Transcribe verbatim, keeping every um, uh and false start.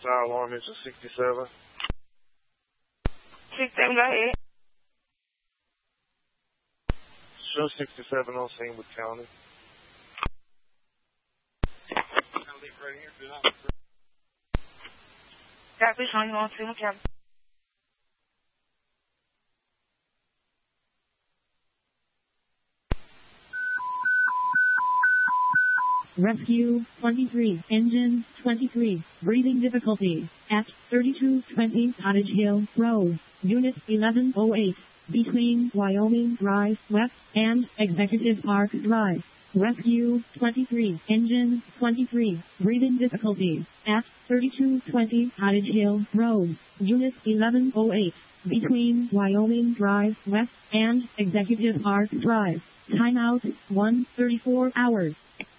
Fire alarm is a sixty-seven. sixty-seven, go ahead. Show sixty-seven on scene with county. Right here, do not. Got this on you on scene with county. Rescue twenty-three, engine twenty-three, breathing difficulty, at thirty-two twenty Cottage Hill Road, Unit eleven oh eight, between Wyoming Drive West and Executive Park Drive. Rescue twenty-three, engine twenty-three, breathing difficulty, at thirty-two twenty Cottage Hill Road, Unit eleven oh eight, between Wyoming Drive West and Executive Park Drive. Timeout, one thirty-four hours.